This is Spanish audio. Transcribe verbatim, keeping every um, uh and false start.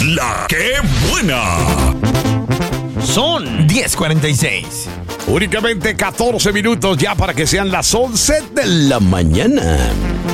La que buena. Son diez cuarenta y seis. Únicamente catorce minutos ya para que sean las once de la mañana.